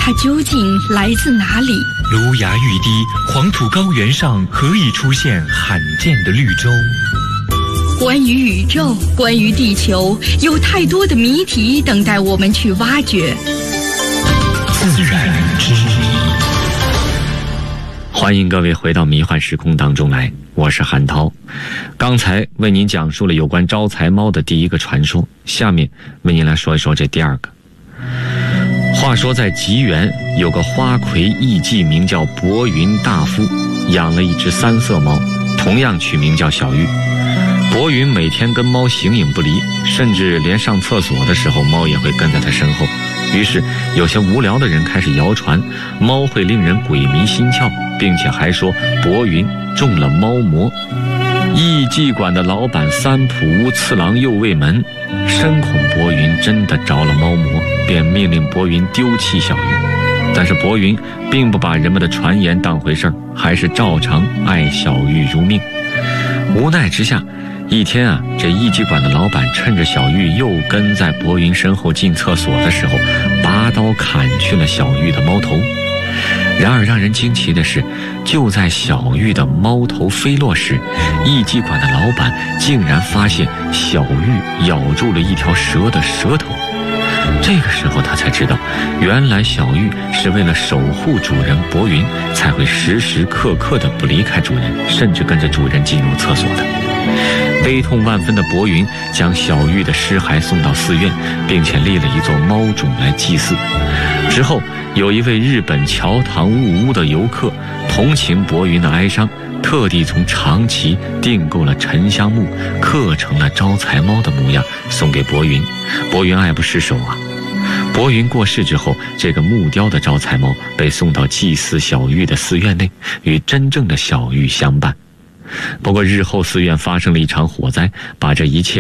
它究竟来自哪里？ 卢崖玉堤，黄土高原上何以出现罕见的绿洲？ 关于宇宙，关于地球，有太多的谜题等待我们去挖掘。 自然之谜。 欢迎各位回到迷幻时空当中来，我是韩涛。刚才为您讲述了有关招财猫的第一个传说，下面为您来说一说这第二个。话说在吉原有个花魁艺妓名叫薄云大夫，养了一只三色猫，同样取名叫小玉。薄云每天跟猫形影不离，甚至连上厕所的时候猫也会跟在他身后。于是有些无聊的人开始谣传猫会令人鬼迷心窍，并且还说薄云中了猫魔。艺妓馆的老板三浦屋次郎右卫门深恐薄云真的着了猫魔，便命令薄云丢弃小玉。但是薄云并不把人们的传言当回事儿，还是照常爱小玉如命。无奈之下，一天啊，这艺妓馆的老板趁着小玉又跟在薄云身后进厕所的时候，拔刀砍去了小玉的猫头。然而让人惊奇的是，就在小玉的猫头飞落时，艺妓馆的老板竟然发现小玉咬住了一条蛇的舌头。这个时候他才知道，原来小玉是为了守护主人薄云，才会时时刻刻的不离开主人，甚至跟着主人进入厕所的。悲痛万分的薄云将小玉的尸骸送到寺院，并且立了一座猫冢来祭祀。之后有一位日本桥堂务屋的游客同情薄云的哀伤，特地从长崎订购了沉香木，刻成了招财猫的模样，送给薄云。薄云爱不释手啊。薄云过世之后，这个木雕的招财猫被送到祭祀小玉的寺院内，与真正的小玉相伴。不过日后寺院发生了一场火灾，把这一切